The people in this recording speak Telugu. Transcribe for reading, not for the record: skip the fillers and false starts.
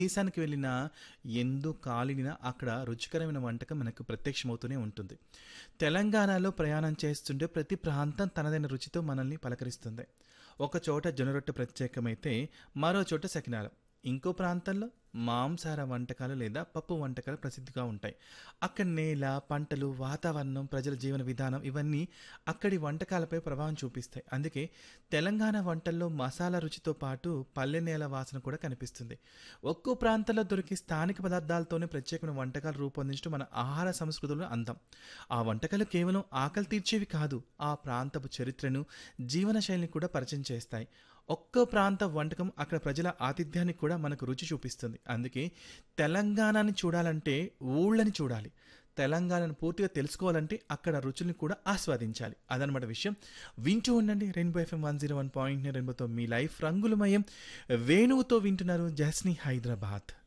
దేశానికి వెళ్ళినా, ఎందు కాలిడినా అక్కడ రుచికరమైన వంటకం మనకు ప్రత్యక్షమవుతూనే ఉంటుంది. తెలంగాణలో ప్రయాణం చేస్తుంటే ప్రతి ప్రాంతం తనదైన రుచితో మనల్ని పలకరిస్తుంది. ఒక చోట జొన్న రొట్టె ప్రత్యేకమైతే, మరో చోట సకినాలు, ఇంకో ప్రాంతంలో మాంసాహార వంటకాలు లేదా పప్పు వంటకాలు ప్రసిద్ధిగా ఉంటాయి. అక్కడ నేల, పంటలు, వాతావరణం, ప్రజల జీవన విధానం ఇవన్నీ అక్కడి వంటకాలపై ప్రభావం చూపిస్తాయి. అందుకే తెలంగాణ వంటల్లో మసాలా రుచితో పాటు పల్లె నేల వాసన కూడా కనిపిస్తుంది. ఒక్కో ప్రాంతంలో దొరికే స్థానిక పదార్థాలతోనే ప్రత్యేకమైన వంటకాలు రూపొందించడం మన ఆహార సంస్కృతుల అందం. ఆ వంటకాలు కేవలం ఆకలి తీర్చేవి కాదు, ఆ ప్రాంతపు చరిత్రను, జీవన శైలిని కూడా పరిచయం చేస్తాయి. ఒక్కో ప్రాంత వంటకం అక్కడ ప్రజల ఆతిథ్యానికి కూడా మనకు రుచి చూపిస్తుంది. అందుకే తెలంగాణని చూడాలంటే ఊళ్ళని చూడాలి, తెలంగాణను పూర్తిగా తెలుసుకోవాలంటే అక్కడ రుచుల్ని కూడా ఆస్వాదించాలి. అదనమాట విషయం. వింటూ ఉండండి రెయిన్బో ఎఫ్ఎం 101.9 రెయిన్బోతో మీ లైఫ్ రంగులమయం. వేణువుతో వింటున్నారు జస్ని హైదరాబాద్.